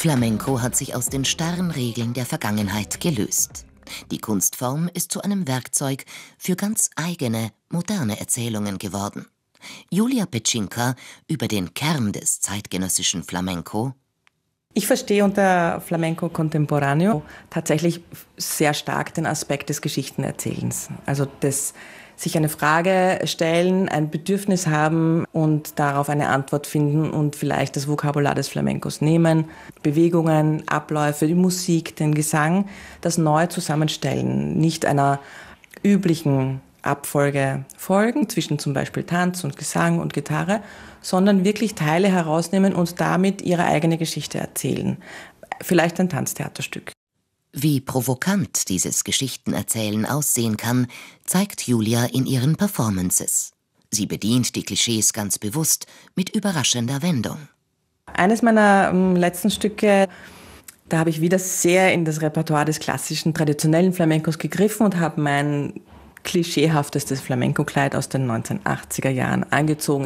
Flamenco hat sich aus den starren Regeln der Vergangenheit gelöst. Die Kunstform ist zu einem Werkzeug für ganz eigene, moderne Erzählungen geworden. Julia Petschinka über den Kern des zeitgenössischen Flamenco. Ich verstehe unter Flamenco Contemporáneo tatsächlich sehr stark den Aspekt des Geschichtenerzählens. Also das sich eine Frage stellen, ein Bedürfnis haben und darauf eine Antwort finden und vielleicht das Vokabular des Flamencos nehmen, Bewegungen, Abläufe, die Musik, den Gesang, das neu zusammenstellen, nicht einer üblichen Abfolge folgen, zwischen zum Beispiel Tanz und Gesang und Gitarre, sondern wirklich Teile herausnehmen und damit ihre eigene Geschichte erzählen. Vielleicht ein Tanztheaterstück. Wie provokant dieses Geschichtenerzählen aussehen kann, zeigt Julia in ihren Performances. Sie bedient die Klischees ganz bewusst mit überraschender Wendung. Eines meiner letzten Stücke, da habe ich wieder sehr in das Repertoire des klassischen, traditionellen Flamencos gegriffen und habe mein klischeehaftestes Flamenco-Kleid aus den 1980er Jahren angezogen,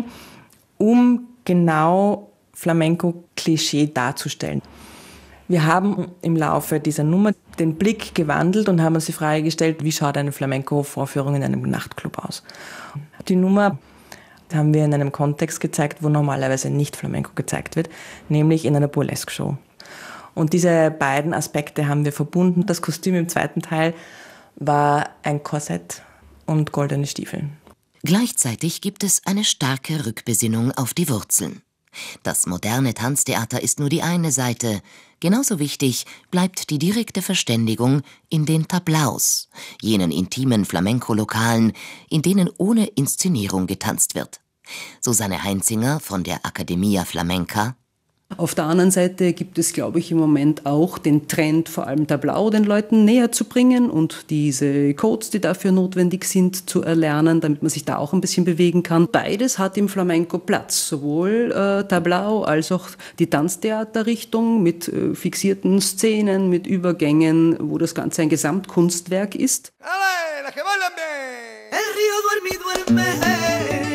um genau Flamenco-Klischee darzustellen. Wir haben im Laufe dieser Nummer den Blick gewandelt und haben uns die Frage gestellt, wie schaut eine Flamenco-Vorführung in einem Nachtclub aus? Die Nummer haben wir in einem Kontext gezeigt, wo normalerweise nicht Flamenco gezeigt wird, nämlich in einer Burlesque-Show. Und diese beiden Aspekte haben wir verbunden. Das Kostüm im zweiten Teil war ein Korsett und goldene Stiefel. Gleichzeitig gibt es eine starke Rückbesinnung auf die Wurzeln. Das moderne Tanztheater ist nur die eine Seite. Genauso wichtig bleibt die direkte Verständigung in den Tablaos, jenen intimen Flamenco-Lokalen, in denen ohne Inszenierung getanzt wird. Susanne Heinzinger von der Academia Flamenca. Auf der anderen Seite gibt es, glaube ich, im Moment auch den Trend, vor allem Tablau den Leuten näher zu bringen und diese Codes, die dafür notwendig sind, zu erlernen, damit man sich da auch ein bisschen bewegen kann. Beides hat im Flamenco Platz, sowohl Tablau als auch die Tanztheaterrichtung mit fixierten Szenen, mit Übergängen, wo das Ganze ein Gesamtkunstwerk ist. El río duerme y duerme.